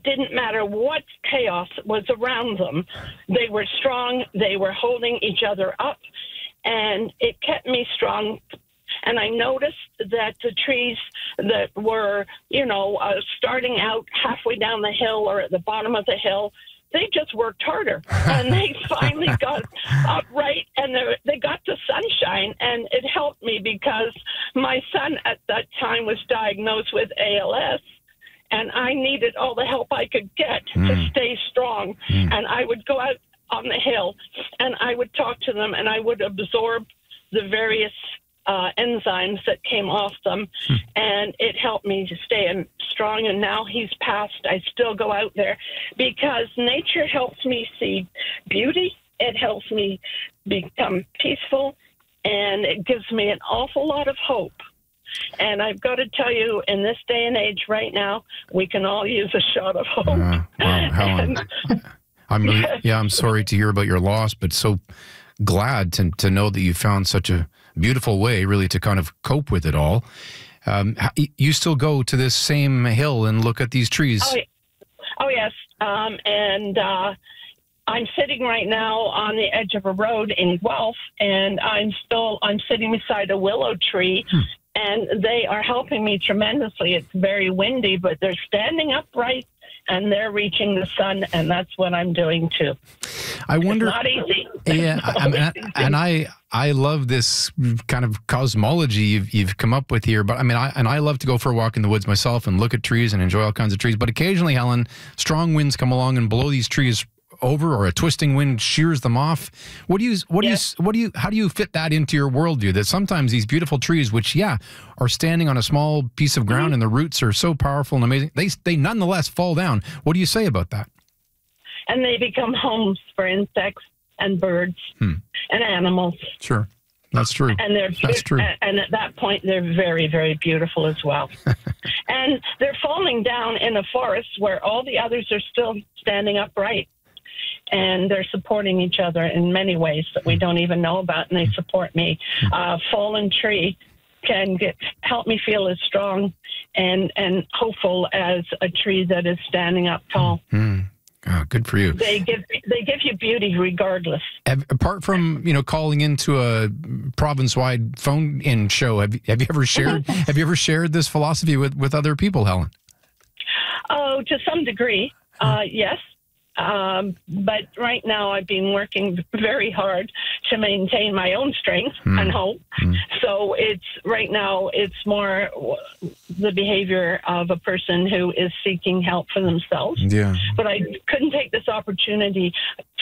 it didn't matter what chaos was around them. They were strong. They were holding each other up, and it kept me strong. And I noticed that the trees that were, starting out halfway down the hill or at the bottom of the hill, they just worked harder, and they finally got upright, and they got the sunshine, and it helped me because my son at that time was diagnosed with ALS, and I needed all the help I could get to stay strong. And I would go out on the hill, and I would talk to them, and I would absorb the various enzymes that came off them, and it helped me to stay strong. And now he's passed. I still go out there because nature helps me see beauty. It helps me become peaceful, and it gives me an awful lot of hope. And I've got to tell you, in this day and age right now, we can all use a shot of hope. Wow, Helen. I'm sorry to hear about your loss, but so glad to know that you found such a beautiful way really to kind of cope with it all. You still go to this same hill and look at these trees? Oh yes. And I'm sitting right now on the edge of a road in Guelph, and I'm sitting beside a willow tree, and they are helping me tremendously. It's very windy, but they're standing upright, and they're reaching the sun, and that's what I'm doing too. I wonder. It's not easy. Yeah, and I love this kind of cosmology you've come up with here. But I love to go for a walk in the woods myself and look at trees and enjoy all kinds of trees. But occasionally, Helen, strong winds come along and blow these trees over, or a twisting wind shears them off. How do you fit that into your worldview? That sometimes these beautiful trees, which are standing on a small piece of ground and the roots are so powerful and amazing, they nonetheless fall down. What do you say about that? And they become homes for insects and birds and animals. Sure. That's true. And that's true. And at that point, they're very, very beautiful as well. And they're falling down in a forest where all the others are still standing upright. And they're supporting each other in many ways that we don't even know about, and they support me. A fallen tree can help me feel as strong and hopeful as a tree that is standing up tall. Oh, good for you. They give you beauty regardless. Apart from calling into a province-wide phone-in show, have you ever shared this philosophy with other people, Helen? Oh, to some degree, yes. But right now I've been working very hard to maintain my own strength and hope. So right now it's more the behavior of a person who is seeking help for themselves. Yeah. But I couldn't take this opportunity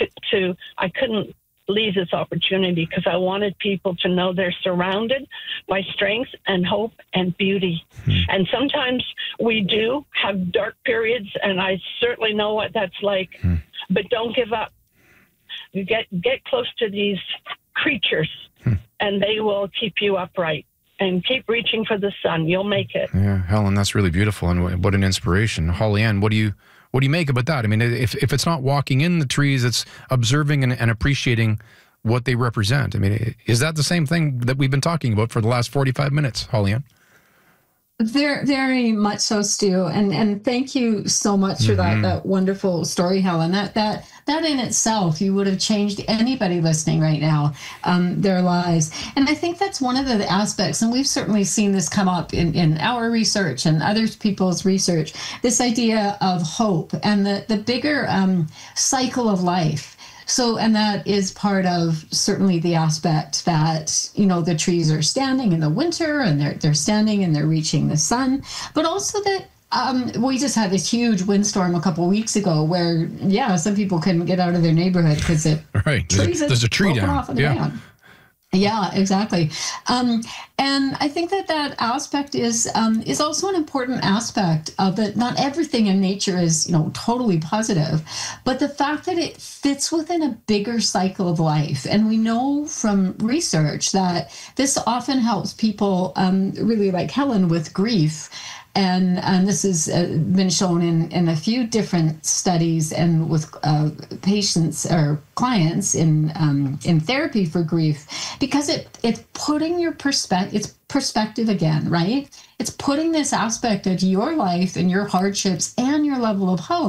I couldn't leave this opportunity because I wanted people to know they're surrounded by strength and hope and beauty. And sometimes we do have dark periods, and I certainly know what that's like. But don't give up. You get close to these creatures, and they will keep you upright. And keep reaching for the sun. You'll make it. Yeah, Helen, that's really beautiful, and what an inspiration. Holly Ann, what do you make about that? I mean, if it's not walking in the trees, it's observing and appreciating what they represent. I mean, is that the same thing that we've been talking about for the last 45 minutes, Holly Ann? Very, very much so, Stu. And thank you so much for that wonderful story, Helen. That in itself, you would have changed anybody listening right now, their lives. And I think that's one of the aspects, and we've certainly seen this come up in our research and other people's research, this idea of hope and the bigger cycle of life. So, and that is part of certainly the aspect that, the trees are standing in the winter and they're standing and they're reaching the sun, but also that we just had this huge windstorm a couple of weeks ago where, some people couldn't get out of their neighborhood because there's a tree down. Off of the ground. Yeah, exactly. And I think that aspect is also an important aspect of it. Not everything in nature is, totally positive, but the fact that it fits within a bigger cycle of life. And we know from research that this often helps people really like Helen with grief. And this has been shown in a few different studies and with patients or clients in therapy for grief, because it's putting your perspective again, right? It's putting this aspect of your life and your hardships and your level of hope